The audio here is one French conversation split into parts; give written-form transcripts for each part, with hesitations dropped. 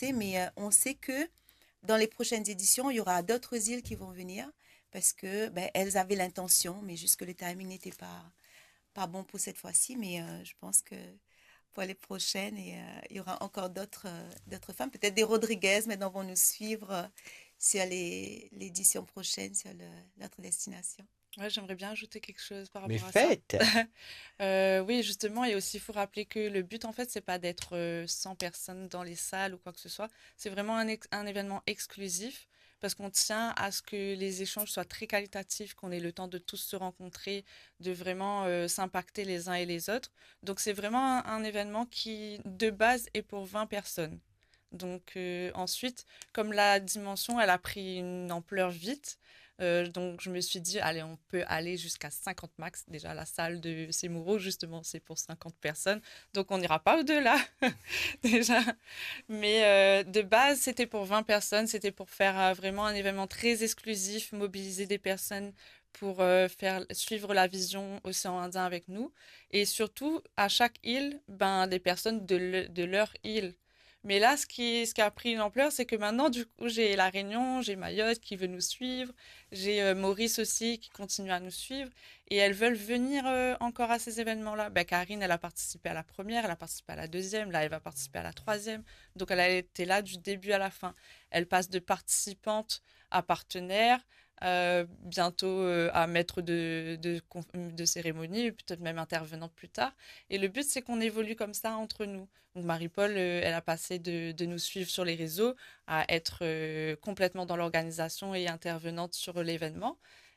lancé, mais on sait que dans les prochaines éditions, il y aura d'autres îles qui vont venir parce que ben, elles avaient l'intention, mais juste que le timing n'était pas bon pour cette fois-ci. Mais je pense que pour les prochaines, il y aura encore d'autres femmes, peut-être des Rodriguez maintenant vont nous suivre sur l'édition prochaine, sur notre destination. Ouais, j'aimerais bien ajouter quelque chose par Mais rapport à ça. faites! Oui, justement, et aussi, il faut rappeler que le but, en fait, c'est pas d'être 100 personnes dans les salles ou quoi que ce soit. C'est vraiment un événement exclusif parce qu'on tient à ce que les échanges soient très qualitatifs, qu'on ait le temps de tous se rencontrer, de vraiment s'impacter les uns et les autres. Donc, c'est vraiment un événement qui, de base, est pour 20 personnes. Donc ensuite, comme la dimension, elle a pris une ampleur vite, donc je me suis dit, allez, on peut aller jusqu'à 50 max. Déjà, la salle de Semuro, justement, c'est pour 50 personnes. Donc on n'ira pas au-delà, déjà. Mais de base, c'était pour 20 personnes. C'était pour faire vraiment un événement très exclusif, mobiliser des personnes pour faire suivre la vision Océan Indien avec nous. Et surtout, à chaque île, ben, des personnes de leur île. Mais là, ce qui a pris une ampleur, c'est que maintenant, du coup, j'ai La Réunion, j'ai Mayotte qui veut nous suivre, j'ai Maurice aussi qui continue à nous suivre, et elles veulent venir encore à ces événements-là. Ben, Karine, elle a participé à la première, elle a participé à la deuxième, là, elle va participer à la troisième. Donc, elle a été là du début à la fin. Elle passe de participante à partenaire, bientôt à maître de cérémonie, peut-être même intervenante plus tard. Et le but, c'est qu'on évolue comme ça entre nous. Donc Marie-Paul, elle a passé de nous suivre sur les réseaux à être complètement dans l'organisation et intervenante sur l'événement.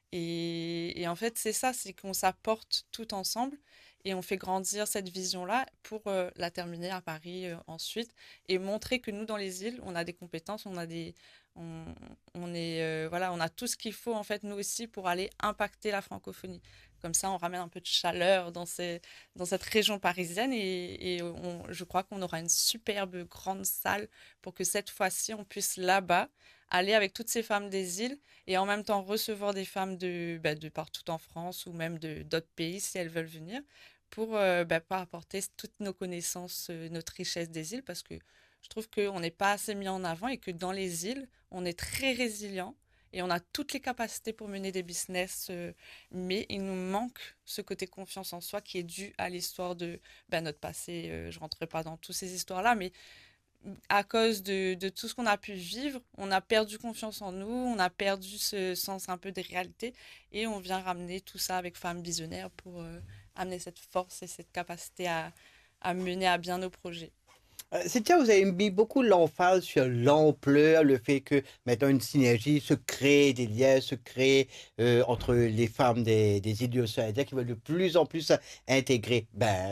Et en fait, c'est ça, c'est qu'on s'apporte tout ensemble et on fait grandir cette vision-là pour la terminer à Paris ensuite et montrer que nous, dans les îles, on a des compétences, on, on est, voilà, on a tout ce qu'il faut en fait, nous aussi, pour aller impacter la francophonie. Comme ça, on ramène un peu de chaleur dans cette région parisienne et je crois qu'on aura une superbe grande salle pour que cette fois-ci, on puisse là-bas aller avec toutes ces femmes des îles et en même temps recevoir des femmes de partout en France ou même de d'autres pays si elles veulent venir pour pas apporter toutes nos connaissances, notre richesse des îles parce que je trouve qu'on n'est pas assez mis en avant et que dans les îles, on est très résilient et on a toutes les capacités pour mener des business, mais il nous manque ce côté confiance en soi qui est dû à l'histoire de notre passé. Je ne rentrerai pas dans toutes ces histoires-là, mais à cause de tout ce qu'on a pu vivre, on a perdu confiance en nous, on a perdu ce sens un peu de réalité et on vient ramener tout ça avec Femmes Visionnaires pour amener cette force et cette capacité à mener à bien nos projets. Cynthia, vous avez mis beaucoup l'emphase sur l'ampleur, le fait que maintenant une synergie se crée, des liens se créent entre les femmes des îles de l'océan Indien qui veulent de plus en plus intégrer,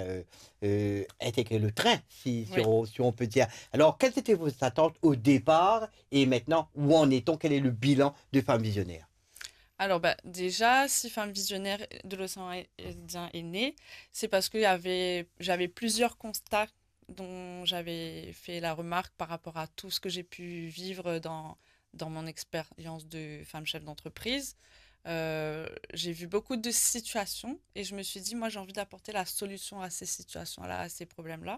intégrer le train, Oui. si on peut dire. Alors, quelles étaient vos attentes au départ et maintenant, où en est-on? Quel est le bilan de Femmes Visionnaires? Alors bah, déjà, si Femmes Visionnaires de l'océan Indien est née, c'est parce que j'avais plusieurs constats dont j'avais fait la remarque par rapport à tout ce que j'ai pu vivre dans mon expérience de femme chef d'entreprise. J'ai vu beaucoup de situations et je me suis dit, moi j'ai envie d'apporter la solution à ces situations-là, à ces problèmes-là.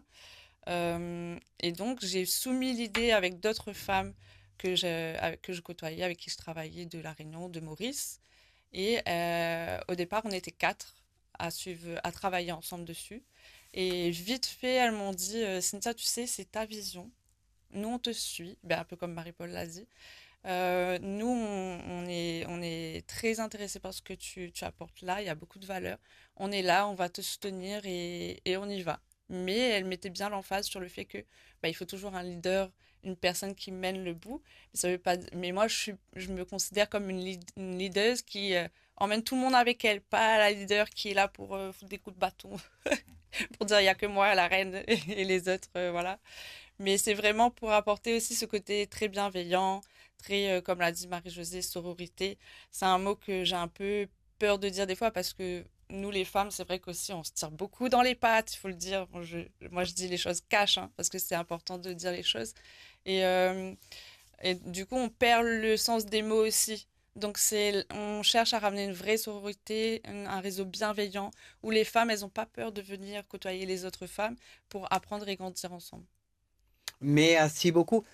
Et donc, j'ai soumis l'idée avec d'autres femmes que je côtoyais, avec qui je travaillais de La Réunion, de Maurice. Et au départ, on était quatre à travailler ensemble dessus. Et vite fait, elles m'ont dit, Cynthia, tu sais, c'est ta vision. Nous, on te suit, ben, un peu comme Marie-Paul l'a dit. Nous, on est très intéressés par ce que tu apportes là. Il y a beaucoup de valeur. On est là, on va te soutenir et on y va. Mais elle mettait bien l'emphase sur le fait que bah, il faut toujours un leader, une personne qui mène le bout. Mais ça veut pas, mais moi, je me considère comme une leader qui emmène tout le monde avec elle, pas la leader qui est là pour foutre des coups de bâton, pour dire il y a que moi, la reine, et les autres, voilà. Mais c'est vraiment pour apporter aussi ce côté très bienveillant, très, comme l'a dit Marie-Josée, sororité. C'est un mot que j'ai un peu peur de dire des fois parce que nous, les femmes, c'est vrai qu'aussi, on se tire beaucoup dans les pattes, il faut le dire. Moi, je dis les choses cash, hein, parce que c'est important de dire les choses. Et, euh, et du coup, on perd le sens des mots aussi. Donc, on cherche à ramener une vraie sororité, un réseau bienveillant, où les femmes, elles n'ont pas peur de venir côtoyer les autres femmes pour apprendre et grandir ensemble. Merci beaucoup.